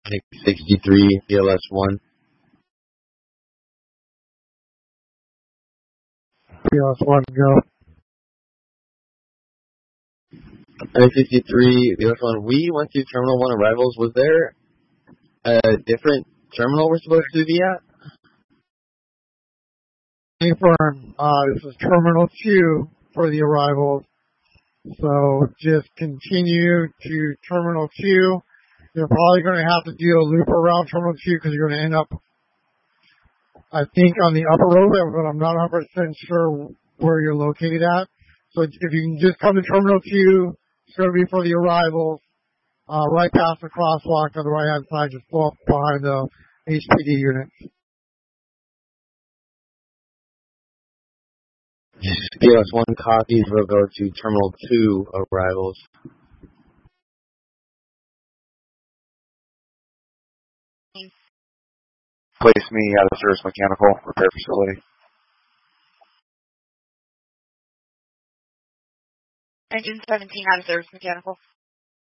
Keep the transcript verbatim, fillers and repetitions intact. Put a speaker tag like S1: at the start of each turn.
S1: Like sixty-three, B L S one.
S2: B L S one, go.
S1: Like sixty-three, B L S one. We went to Terminal one arrivals. Was there a different terminal we're supposed to be at?
S2: Confirm. Uh, this is Terminal two for the arrivals. So just continue to Terminal two. You're probably going to have to do a loop around Terminal two because you're going to end up, I think, on the upper road, but I'm not one hundred percent sure where you're located at. So if you can just come to Terminal two, it's going to be for the arrivals, uh, right past the crosswalk on the right-hand side, just pull up behind the H P D units.
S1: B L S one copies will go to Terminal two arrivals.
S3: Place me out of service mechanical repair facility.
S4: Engine seventeen out of service mechanical.